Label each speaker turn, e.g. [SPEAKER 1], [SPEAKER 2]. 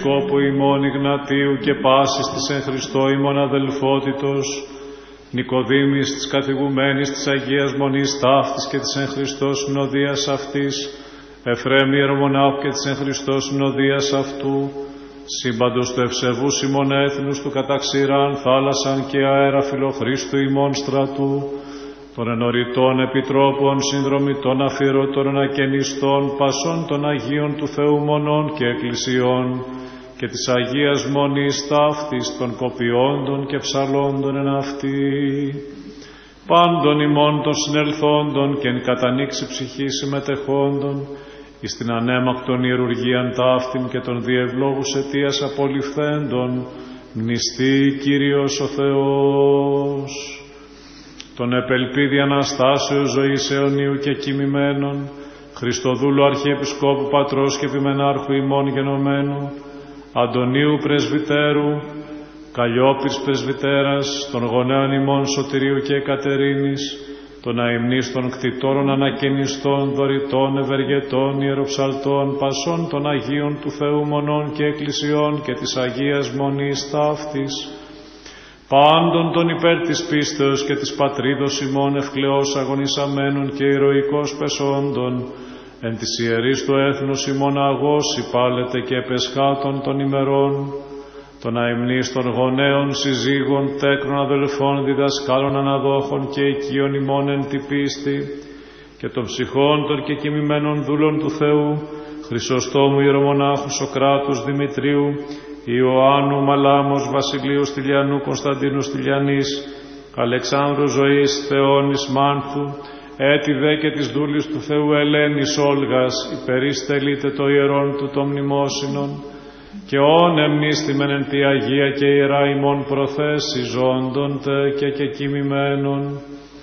[SPEAKER 1] Αρχιεπισκόπου ημών Ιγνατίου και πάσης της εν Χριστώ ημών αδελφότητος, Νικοδήμης της καθηγουμένης της Αγίας Μονής ταύτης και της εν Χριστώ συνοδείας αυτής, Εφραίμ ιερομονάχου και της εν Χριστώ συνοδείας αυτού, σύμπαντος του ευσεβούς ημών έθνους του καταξηράν θάλασσαν και αέρα φιλοχρίστου ημών στρατού, των ενωρητών επιτρόπων, συνδρομητών αφιερωτών ακενιστών, πασών των Αγίων του Θεού μονών και εκκλησιών, και της Αγίας Μονής ταύτης των κοπιόντων και ψαλόντων εν αυτή. Πάντων ημών των συνελθόντων και εν κατανοίξει ψυχή συμμετεχόντων, εις την ανέμακτον ιερουργίαν ταύτην και των διευλόγους αιτίας απολυφθέντων, μνηστεί Κύριος ο Θεός. Τον επελπίδη Αναστάσεως ζωής αιωνίου και κοιμημένων, Χριστοδούλου Αρχιεπισκόπου Πατρός και Επιμενάρχου ημών γενομένου, Αντωνίου Πρεσβυτέρου, Καλλιόπης Πρεσβυτέρας, των γονέων ημών Σωτηρίου και Εκατερίνης, των αημνίστων κτητόρων ανακαινιστών, δωρητών, ευεργετών, ιεροψαλτών, πασών των Αγίων του Θεού μονών και εκκλησιών και της Αγίας Μονής ταύτης, πάντων των υπέρ της πίστεως και της πατρίδος ημών ευκλαιώς αγωνισαμένων και ηρωικός πεσόντων, εν της ιερής του έθνους ημών αγώς υπάλετε και επεσχάτων των ημερών, των αημνίστων γονέων, συζύγων, τέκνων, αδελφών, διδασκάλων, αναδόχων και οικείων ημών εν τη πίστη, και των ψυχών των και κοιμημένων δούλων του Θεού, Χρυσοστόμου ιερομονάχου Σοκράτους Δημητρίου, Ιωάννου Μαλάμος, Βασιλείου Στυλιανού, Κωνσταντίνου Στυλιανής, Αλεξάνδρου Ζωής, Θεώνης Μάνθου, έτη δε και της δούλης του Θεού Ελένης Όλγας, υπερίστελείτε το ιερόν του των μνημόσυνων, και όν εμνίστημεν εν τη Αγία και Ιερά ημών προθέσει ζώντων τε και κοιμημένων,